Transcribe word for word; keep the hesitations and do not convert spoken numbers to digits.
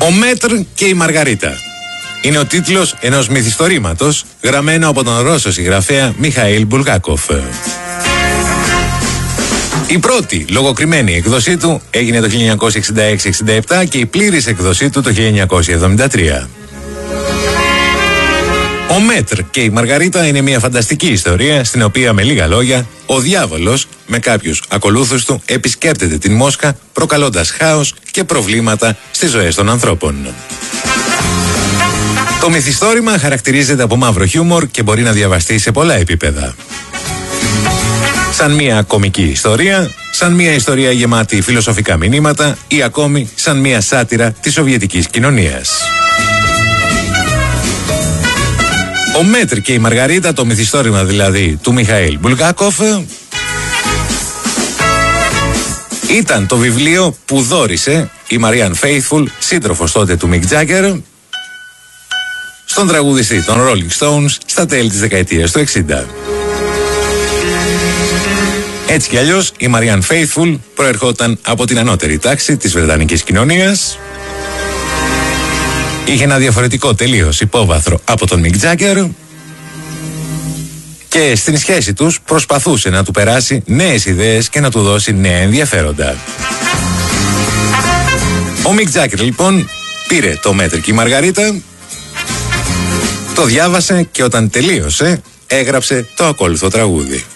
Ο Μέτρ και η Μαργαρίτα είναι ο τίτλος ενός μυθιστορήματος γραμμένο από τον Ρώσο συγγραφέα Μιχαήλ Μπουλγάκοφ. Η πρώτη λογοκριμένη εκδοσή του έγινε το χίλια εννιακόσια εξήντα έξι εξήντα επτά και η πλήρης εκδοσή του το χίλια εννιακόσια εβδομήντα τρία. Ο Μέτρ και η Μαργαρίτα είναι μια φανταστική ιστορία στην οποία, με λίγα λόγια, ο διάβολος με κάποιους ακολούθους του επισκέπτεται την Μόσχα προκαλώντας χάος και προβλήματα στις ζωές των ανθρώπων. Το μυθιστόρημα χαρακτηρίζεται από μαύρο χιούμορ και μπορεί να διαβαστεί σε πολλά επίπεδα. Σαν μια κωμική ιστορία, σαν μια ιστορία γεμάτη φιλοσοφικά μηνύματα ή ακόμη σαν μια σάτυρα της σοβιετικής κοινωνίας. Ο Μέτρ και η Μαργαρίτα, το μυθιστόρημα δηλαδή του Μιχαήλ Μπουλγάκοφ, ήταν το βιβλίο που δώρισε η Μαριάν Φέιθφουλ, σύντροφος τότε του Μικ Τζάγκερ, στον τραγουδιστή των Rolling Stones στα τέλη της δεκαετίας του εξήντα. Έτσι κι αλλιώς η Μαριάν Φέιθφουλ προερχόταν από την ανώτερη τάξη της βρετανικής κοινωνίας. Είχε ένα διαφορετικό τελείως υπόβαθρο από τον Μικ Τζάγκερ και στην σχέση τους προσπαθούσε να του περάσει νέες ιδέες και να του δώσει νέα ενδιαφέροντα. Ο Μικ Τζάγκερ λοιπόν πήρε το Μέτρ και η Μαργαρίτα, το διάβασε και όταν τελείωσε έγραψε το ακόλουθο τραγούδι.